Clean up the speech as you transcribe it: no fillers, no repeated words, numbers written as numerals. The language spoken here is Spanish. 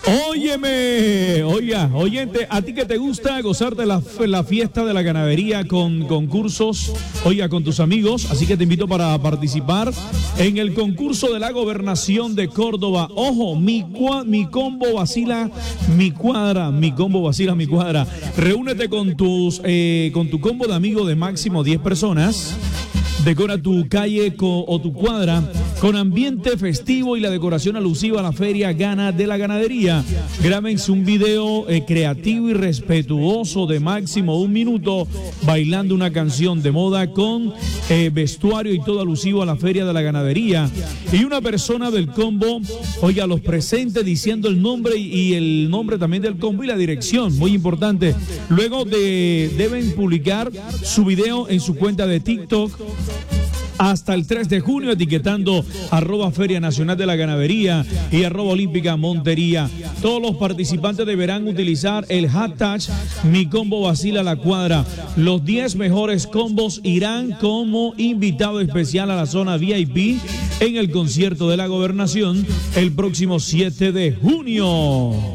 Óyeme, oiga, oyente, a ti que te gusta gozarte la fiesta de la ganadería con concursos, oiga, con tus amigos, así que te invito para participar en el concurso de la Gobernación de Córdoba. Ojo, mi combo vacila mi cuadra, mi combo vacila mi cuadra. Reúnete con tu combo de amigos de máximo 10 personas. Decora tu calle o tu cuadra con ambiente festivo y la decoración alusiva a la feria Gana de la Ganadería. Grábense un video creativo y respetuoso de máximo 1 minuto bailando una canción de moda con vestuario y todo alusivo a la feria de la ganadería. Y una persona del combo, oiga, los presente diciendo el nombre y el nombre también del combo y la dirección, muy importante. Luego deben publicar su video en su cuenta de TikTok hasta el 3 de junio, etiquetando @Feria Nacional de la Ganadería y @Olímpica Montería. Todos los participantes deberán utilizar el hashtag Mi Combo Vacila la Cuadra. Los 10 mejores combos irán como invitado especial a la zona VIP en el concierto de la Gobernación el próximo 7 de junio.